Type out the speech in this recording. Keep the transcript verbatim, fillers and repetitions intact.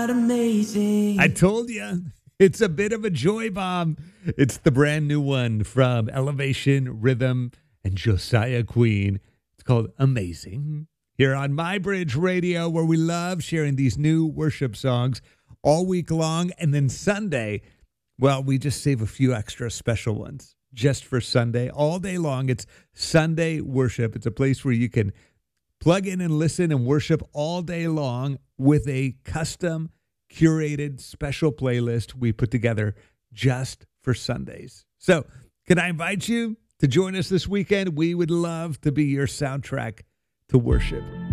not amazing. I told you, it's a bit of a joy bomb. It's the brand new one from Elevation Rhythm and Josiah Queen. It's called Amazing. Here on My Bridge Radio, where we love sharing these new worship songs all week long. And then Sunday, well, we just save a few extra special ones just for Sunday. All day long, it's Sunday worship. It's a place where you can plug in and listen and worship all day long with a custom curated special playlist we put together just for Sundays. So can I invite you to join us this weekend? We would love to be your soundtrack to worship.